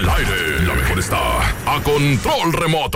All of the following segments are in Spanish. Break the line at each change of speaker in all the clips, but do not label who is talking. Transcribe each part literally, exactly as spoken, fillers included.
el aire, la mejor está a control remoto.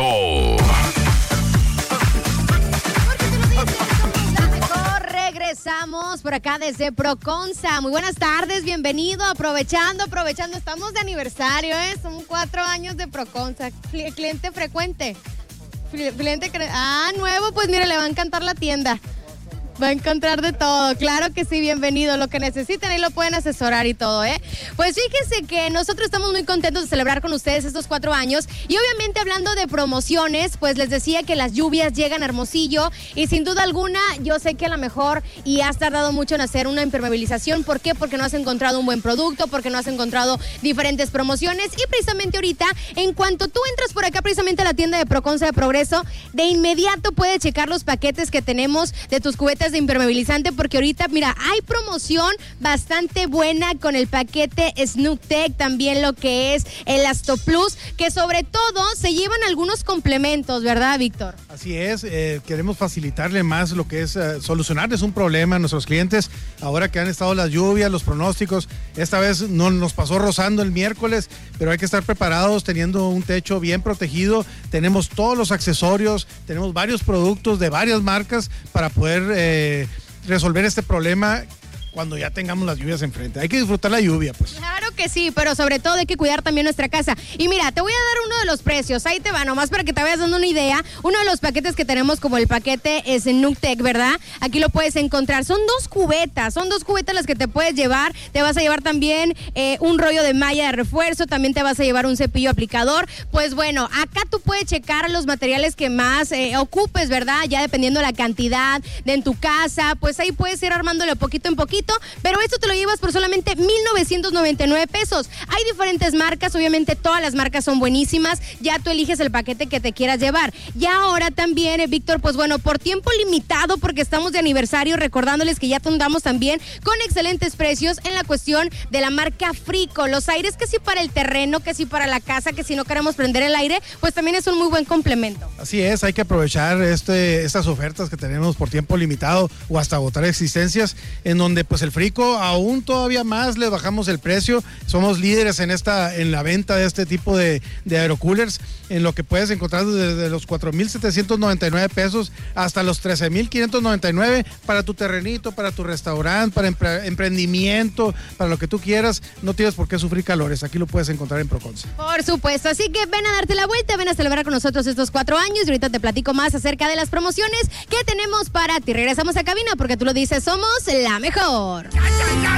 Regresamos por acá desde Proconsa. Muy buenas tardes, bienvenido. Aprovechando, aprovechando, estamos de aniversario, ¿eh? Son cuatro años de Proconsa. Cliente frecuente. Cliente cre... Ah, nuevo, pues mire, le va a encantar la tienda. Va a encontrar de todo, claro que sí, bienvenido. Lo que necesiten ahí lo pueden asesorar y todo, ¿eh? Pues fíjense que nosotros estamos muy contentos de celebrar con ustedes estos cuatro años. Y obviamente hablando de promociones, pues les decía que las lluvias llegan a Hermosillo. Y sin duda alguna, yo sé que a lo mejor y has tardado mucho en hacer una impermeabilización. ¿Por qué? Porque no has encontrado un buen producto, porque no has encontrado diferentes promociones. Y precisamente ahorita, en cuanto tú entras por acá precisamente a la tienda de Proconsa de Progreso, de inmediato puedes checar los paquetes que tenemos de tus cubetas de impermeabilizante, porque ahorita, mira, hay promoción bastante buena con el paquete SnugTech, también lo que es el Asto Plus, que sobre todo se llevan algunos complementos, ¿verdad, Víctor?
Así es, eh, queremos facilitarle más lo que es eh, solucionarles un problema a nuestros clientes, ahora que han estado las lluvias, los pronósticos. Esta vez no nos pasó rozando el miércoles, pero hay que estar preparados teniendo un techo bien protegido. Tenemos todos los accesorios, tenemos varios productos de varias marcas para poder eh, resolver este problema cuando ya tengamos las lluvias enfrente. Hay que disfrutar la lluvia, pues.
Claro que sí, pero sobre todo hay que cuidar también nuestra casa. Y mira, te voy a dar uno de los precios. Ahí te va, nomás para que te vayas dando una idea. Uno de los paquetes que tenemos, como el paquete SnugTech, ¿verdad? Aquí lo puedes encontrar. Son dos cubetas, son dos cubetas las que te puedes llevar. Te vas a llevar también eh, un rollo de malla de refuerzo, también te vas a llevar un cepillo aplicador. Pues bueno, acá tú puedes checar los materiales que más eh, ocupes, ¿verdad? Ya dependiendo de la cantidad de en tu casa, pues ahí puedes ir armándole poquito en poquito. Pero esto te lo llevas por solamente mil novecientos noventa y nueve pesos. Hay diferentes marcas, obviamente todas las marcas son buenísimas. Ya tú eliges el paquete que te quieras llevar. Y ahora también, eh, Víctor, pues bueno, por tiempo limitado, porque estamos de aniversario, recordándoles que ya contamos también con excelentes precios en la cuestión de la marca Frico. Los aires que sí para el terreno, que sí para la casa, que si no queremos prender el aire, pues también es un muy buen complemento.
Así es, hay que aprovechar este, estas ofertas que tenemos por tiempo limitado o hasta agotar existencias, en donde pues el Frico aún todavía más le bajamos el precio. Somos líderes en esta en la venta de este tipo de, de aerocoolers, en lo que puedes encontrar desde los cuatro mil setecientos noventa y nueve pesos hasta los trece mil quinientos noventa y nueve para tu terrenito, para tu restaurante, para empre, emprendimiento, para lo que tú quieras. No tienes por qué sufrir calores, aquí lo puedes encontrar en Proconsa.
Por supuesto, así que ven a darte la vuelta, ven a celebrar con nosotros estos cuatro años y ahorita te platico más acerca de las promociones que tenemos para ti. Regresamos a cabina porque tú lo dices, somos la mejor.